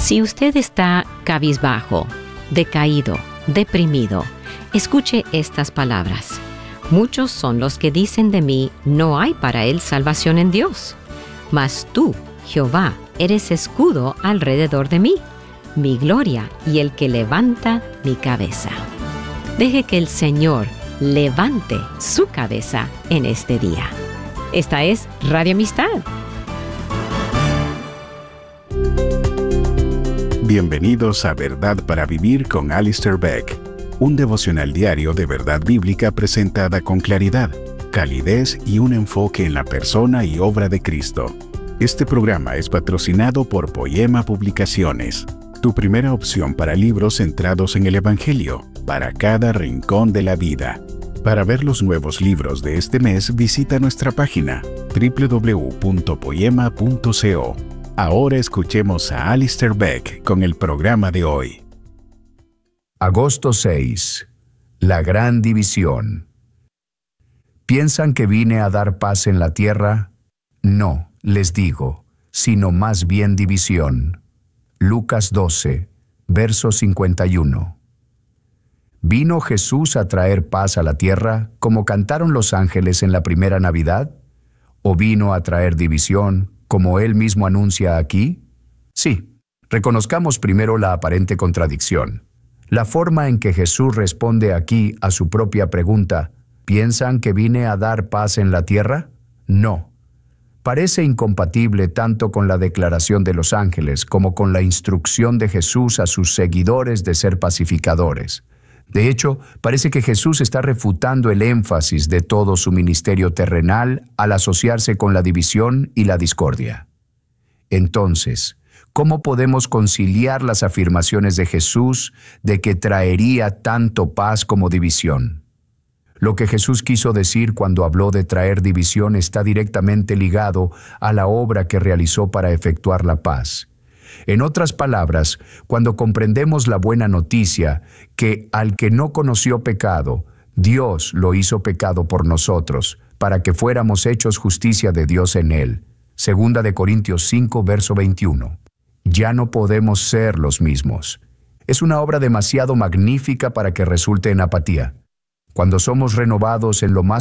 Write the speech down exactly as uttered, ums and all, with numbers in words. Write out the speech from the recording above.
Si usted está cabizbajo, decaído, deprimido, escuche estas palabras. Muchos son los que dicen de mí, no hay para él salvación en Dios. Mas tú, Jehová, eres escudo alrededor de mí, mi gloria y el que levanta mi cabeza. Deje que el Señor levante su cabeza en este día. Esta es Radio Amistad. Bienvenidos a Verdad para Vivir con Alistair Begg, un devocional diario de verdad bíblica presentada con claridad, calidez y un enfoque en la persona y obra de Cristo. Este programa es patrocinado por Poema Publicaciones, tu primera opción para libros centrados en el Evangelio, para cada rincón de la vida. Para ver los nuevos libros de este mes, visita nuestra página doble u doble u doble u punto poema punto co. Ahora escuchemos a Alistair Begg con el programa de hoy. Agosto seis. La gran división. ¿Piensan que vine a dar paz en la tierra? No, les digo, sino más bien división. Lucas doce, verso cincuenta y uno. ¿Vino Jesús a traer paz a la tierra, como cantaron los ángeles en la primera Navidad? ¿O vino a traer división, como él mismo anuncia aquí? Sí, reconozcamos primero la aparente contradicción. La forma en que Jesús responde aquí a su propia pregunta, ¿piensan que vine a dar paz en la tierra? No. Parece incompatible tanto con la declaración de los ángeles como con la instrucción de Jesús a sus seguidores de ser pacificadores. De hecho, parece que Jesús está refutando el énfasis de todo su ministerio terrenal al asociarse con la división y la discordia. Entonces, ¿cómo podemos conciliar las afirmaciones de Jesús de que traería tanto paz como división? Lo que Jesús quiso decir cuando habló de traer división está directamente ligado a la obra que realizó para efectuar la paz. En otras palabras, cuando comprendemos la buena noticia que al que no conoció pecado, Dios lo hizo pecado por nosotros, para que fuéramos hechos justicia de Dios en él. Segunda de Corintios cinco, verso veintiuno. Ya no podemos ser los mismos. Es una obra demasiado magnífica para que resulte en apatía. Cuando somos renovados en lo más